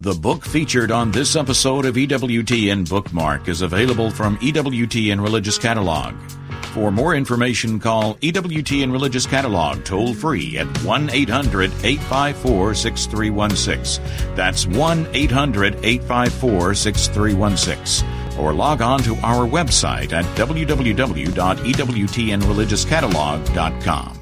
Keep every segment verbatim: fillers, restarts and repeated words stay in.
The book featured on this episode of E W T N Bookmark is available from E W T N Religious Catalog. For more information, call E W T N Religious Catalog toll-free at one eight hundred eight five four six three one six. That's one eight hundred eight five four six three one six. Or log on to our website at w w w dot e w t n religious catalog dot com.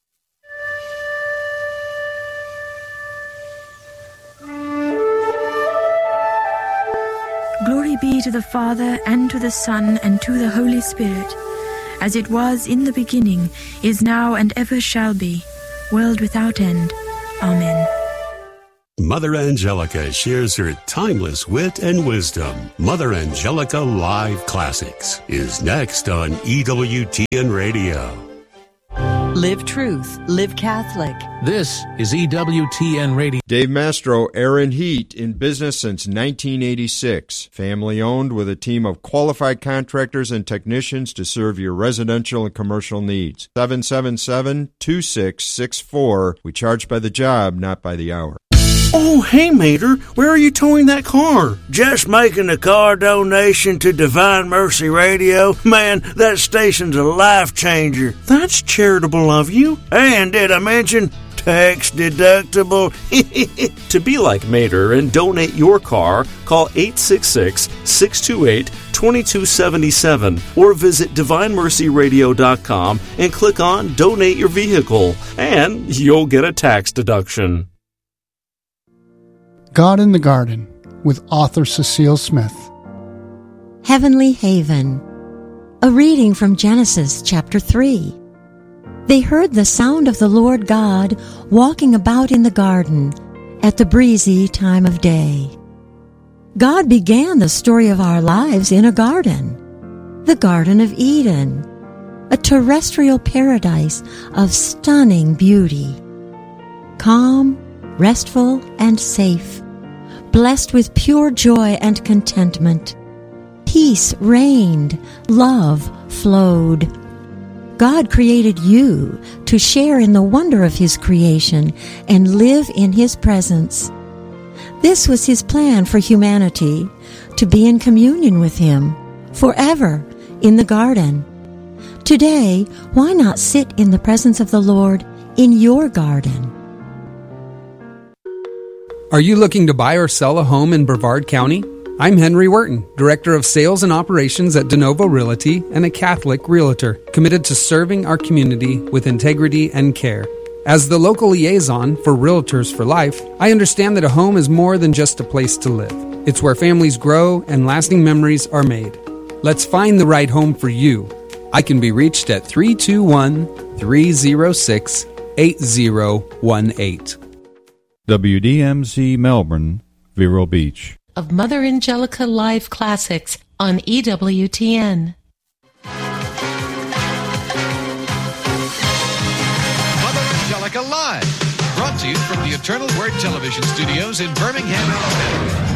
Glory be to the Father, and to the Son, and to the Holy Spirit, as it was in the beginning, is now, and ever shall be, world without end. Amen. Mother Angelica shares her timeless wit and wisdom. Mother Angelica Live Classics is next on E W T N Radio. Live Truth, Live Catholic. This is E W T N Radio. Dave Mastro, Aaron Heat, in business since nineteen eighty-six. Family owned with a team of qualified contractors and technicians to serve your residential and commercial needs. seven seven seven, two six six four. We charge by the job, not by the hour. Oh, hey, Mater, where are you towing that car? Just making a car donation to Divine Mercy Radio. Man, that station's a life changer. That's charitable of you. And did I mention tax deductible? To be like Mater and donate your car, call eight six six, six two eight, two two seven seven or visit divine mercy radio dot com and click on Donate Your Vehicle, and you'll get a tax deduction. God in the Garden with author Cecile Smith. Heavenly Haven. A reading from Genesis chapter three. They heard the sound of the Lord God walking about in the garden at the breezy time of day. God began the story of our lives in a garden, the Garden of Eden, a terrestrial paradise of stunning beauty. Calm, restful, and safe, blessed with pure joy and contentment. Peace reigned, love flowed. God created you to share in the wonder of His creation and live in His presence. This was His plan for humanity, to be in communion with Him forever in the garden. Today, why not sit in the presence of the Lord in your garden? Are you looking to buy or sell a home in Brevard County? I'm Henry Wharton, Director of Sales and Operations at DeNovo Realty and a Catholic Realtor, committed to serving our community with integrity and care. As the local liaison for Realtors for Life, I understand that a home is more than just a place to live. It's where families grow and lasting memories are made. Let's find the right home for you. I can be reached at three two one, three oh six, eight oh one eight. W D M Z Melbourne, Vero Beach. Of Mother Angelica Live Classics on E W T N. Mother Angelica Live, brought to you from the Eternal Word Television Studios in Birmingham, Alabama.